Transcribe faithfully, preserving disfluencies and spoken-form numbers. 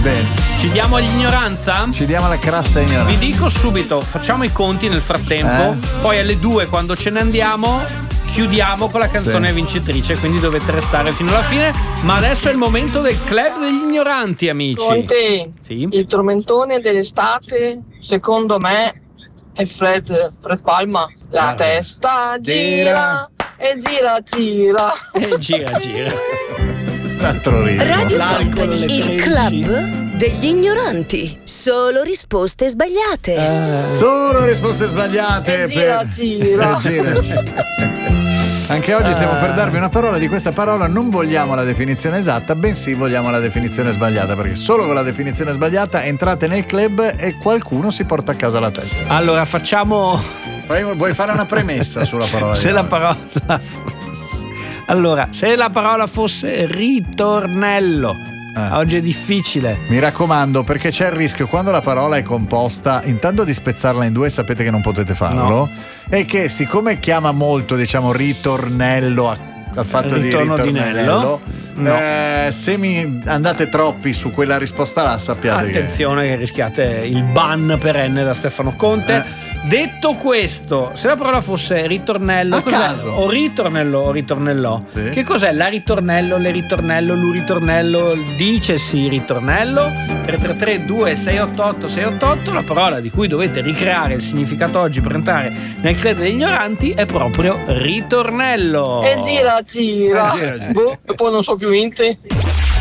Bene. Ci diamo all'ignoranza? Ci diamo alla crassa ignoranza. Vi dico subito, facciamo i conti nel frattempo, Eh? poi alle due quando ce ne andiamo chiudiamo con la canzone Sì. vincitrice, quindi dovete restare fino alla fine. Ma adesso è il momento del club degli ignoranti, amici. Conte, Sì? il tormentone dell'estate, secondo me, è Fred, Fred Palma. La Ah. testa Gira. gira e gira, gira. E gira, gira. L'altro ritmo. Radio L'alcol Company, alle il tredici. club degli ignoranti. Solo risposte sbagliate. Solo risposte sbagliate. E gira, per... gira. Eh, gira. Anche oggi stiamo per darvi una parola. Di questa parola non vogliamo la definizione esatta, bensì vogliamo la definizione sbagliata, perché solo con la definizione sbagliata entrate nel club e qualcuno si porta a casa la testa. Allora facciamo. Poi vuoi fare una premessa sulla parola? Se di la oggi? parola. Allora, se la parola fosse ritornello. Eh. Oggi è difficile. Mi raccomando, perché c'è il rischio quando la parola è composta, intanto di spezzarla in due, sapete che non potete farlo, No. e che siccome chiama molto, diciamo, ritornello a- al fatto Ritorno di di ritornello, Nello? No. eh, se mi andate troppi su quella risposta là, sappiate Attenzione che rischiate il ban perenne da Stefano Conte. Eh. Detto questo, se la parola fosse ritornello, A cos'è? caso. O ritornello o ritornellò, Sì. che cos'è la ritornello, le ritornello, lu ritornello, dicesi ritornello? tre tre tre due sei otto otto sei otto otto. La parola di cui dovete ricreare il significato oggi per entrare nel club degli ignoranti è proprio ritornello. E gira, gira. Eh, gira, gira. Boh, e poi non so più niente.